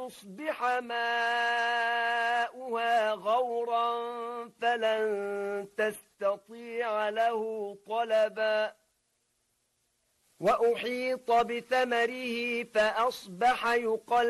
فيصبح ماؤها غورا فلن تستطيع له طلبا وأحيط بثمره فأصبح يقلب